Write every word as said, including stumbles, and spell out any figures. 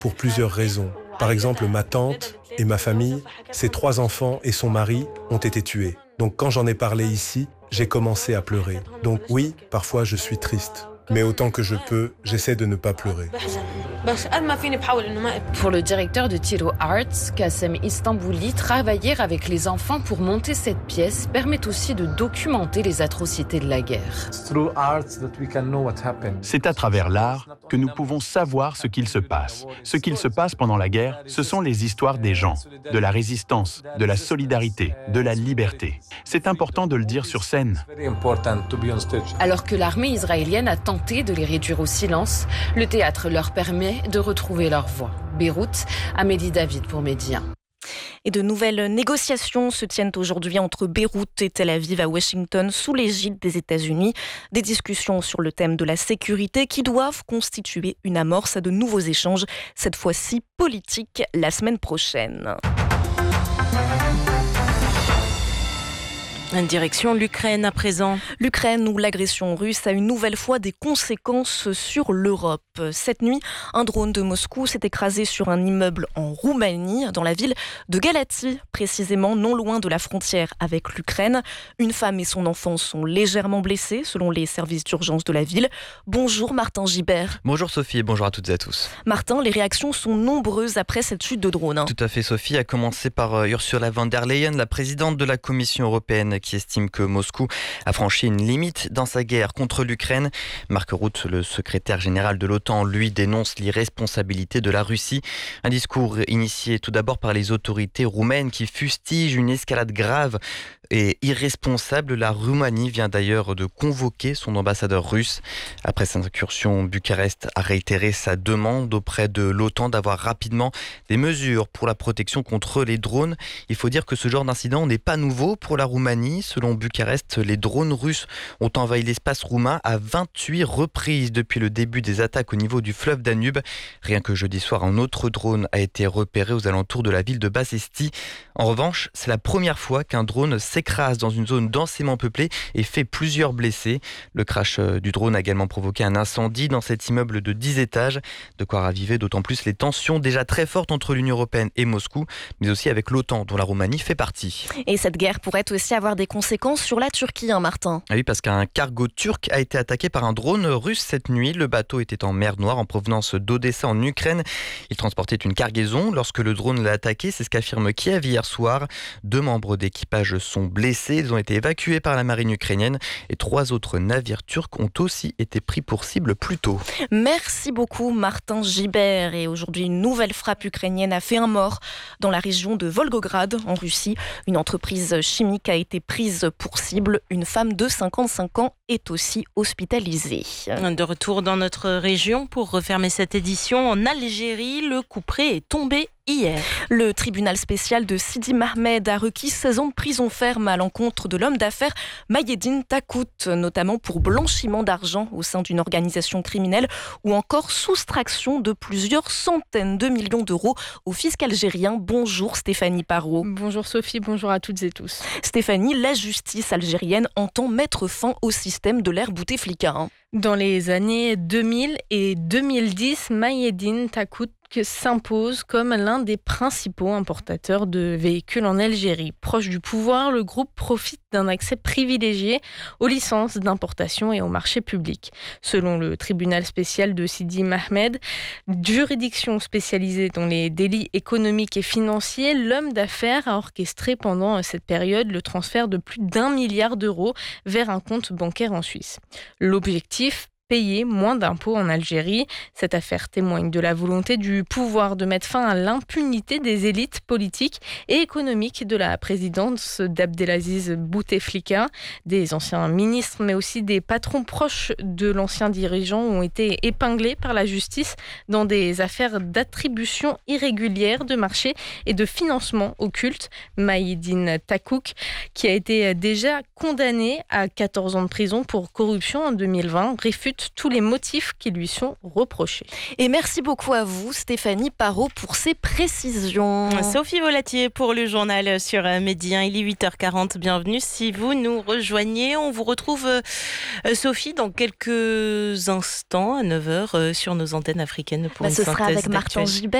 pour plusieurs raisons. Par exemple, ma tante et ma famille, ses trois enfants et son mari ont été tués. Donc quand j'en ai parlé ici, j'ai commencé à pleurer. Donc oui, parfois je suis triste. Mais autant que je peux, j'essaie de ne pas pleurer. Pour le directeur de Tiro Arts, Kassem Istanbouli, travailler avec les enfants pour monter cette pièce permet aussi de documenter les atrocités de la guerre. C'est à travers l'art que nous pouvons savoir ce qu'il se passe. Ce qu'il se passe pendant la guerre, ce sont les histoires des gens, de la résistance, de la solidarité, de la liberté. C'est important de le dire sur scène. Alors que l'armée israélienne a tenté de les réduire au silence, le théâtre leur permet de retrouver leur voix. Beyrouth, Amélie David pour Média. Et de nouvelles négociations se tiennent aujourd'hui entre Beyrouth et Tel Aviv à Washington sous l'égide des États-Unis. Des discussions sur le thème de la sécurité qui doivent constituer une amorce à de nouveaux échanges, cette fois-ci politiques, la semaine prochaine. Direction l'Ukraine à présent. L'Ukraine où l'agression russe a une nouvelle fois des conséquences sur l'Europe. Cette nuit, un drone de Moscou s'est écrasé sur un immeuble en Roumanie, dans la ville de Galați, précisément non loin de la frontière avec l'Ukraine. Une femme et son enfant sont légèrement blessés, selon les services d'urgence de la ville. Bonjour Martin Gibert. Bonjour Sophie et bonjour à toutes et à tous. Martin, les réactions sont nombreuses après cette chute de drone. Hein. Tout à fait Sophie, à commencer par Ursula von der Leyen, la présidente de la Commission européenne, qui estime que Moscou a franchi une limite dans sa guerre contre l'Ukraine. Mark Rutte, le secrétaire général de l'OTAN, lui dénonce l'irresponsabilité de la Russie. Un discours initié tout d'abord par les autorités roumaines qui fustigent une escalade grave et irresponsable. La Roumanie vient d'ailleurs de convoquer son ambassadeur russe. Après cette incursion, Bucarest a réitéré sa demande auprès de l'OTAN d'avoir rapidement des mesures pour la protection contre les drones. Il faut dire que ce genre d'incident n'est pas nouveau pour la Roumanie. Selon Bucarest, les drones russes ont envahi l'espace roumain à vingt-huit reprises depuis le début des attaques au niveau du fleuve Danube. Rien que jeudi soir, un autre drone a été repéré aux alentours de la ville de Băsesti. En revanche, c'est la première fois qu'un drone s'écrase dans une zone densément peuplée et fait plusieurs blessés. Le crash du drone a également provoqué un incendie dans cet immeuble de dix étages. De quoi raviver d'autant plus les tensions déjà très fortes entre l'Union européenne et Moscou, mais aussi avec l'OTAN dont la Roumanie fait partie. Et cette guerre pourrait aussi avoir des conséquences sur la Turquie, hein, Martin. Ah oui, parce qu'un cargo turc a été attaqué par un drone russe cette nuit. Le bateau était en mer Noire en provenance d'Odessa en Ukraine. Il transportait une cargaison lorsque le drone l'a attaqué. C'est ce qu'affirme Kiev hier soir. Deux membres d'équipage sont blessés. Ils ont été évacués par la marine ukrainienne et trois autres navires turcs ont aussi été pris pour cible plus tôt. Merci beaucoup Martin Gibert. Et aujourd'hui, une nouvelle frappe ukrainienne a fait un mort dans la région de Volgograd en Russie. Une entreprise chimique a été prise pour cible. Une femme de cinquante-cinq ans est aussi hospitalisée. De retour dans notre région pour refermer cette édition en Algérie, le couperet est tombé hier. Le tribunal spécial de Sidi Mohamed a requis seize ans de prison ferme à l'encontre de l'homme d'affaires Maïeddine Takout, notamment pour blanchiment d'argent au sein d'une organisation criminelle ou encore soustraction de plusieurs centaines de millions d'euros au fisc algérien. Bonjour Stéphanie Parot. Bonjour Sophie, bonjour à toutes et tous. Stéphanie, la justice algérienne entend mettre fin au système de l'ère Bouteflika. Hein. Dans les années deux mille et deux mille dix, Maïeddine Takout s'impose comme l'un des principaux importateurs de véhicules en Algérie. Proche du pouvoir, le groupe profite d'un accès privilégié aux licences d'importation et au marché public. Selon le tribunal spécial de Sidi Mohamed, juridiction spécialisée dans les délits économiques et financiers, l'homme d'affaires a orchestré pendant cette période le transfert de plus d'un milliard d'euros vers un compte bancaire en Suisse. L'objectif, payer moins d'impôts en Algérie. Cette affaire témoigne de la volonté du pouvoir de mettre fin à l'impunité des élites politiques et économiques de la présidence d'Abdelaziz Bouteflika. Des anciens ministres, mais aussi des patrons proches de l'ancien dirigeant ont été épinglés par la justice dans des affaires d'attribution irrégulière de marché et de financement occulte. Maïeddine Takout, qui a été déjà condamné à quatorze ans de prison pour corruption en deux mille vingt, réfute accepte tous les motifs qui lui sont reprochés. Et merci beaucoup à vous, Stéphanie Parot, pour ces précisions. Sophie Volatier pour le journal sur Midi un. Il est huit heures quarante. Bienvenue si vous nous rejoignez. On vous retrouve, euh, Sophie, dans quelques instants à neuf heures euh, sur nos antennes africaines pour bah, une ce synthèse sera avec Martin Gibert.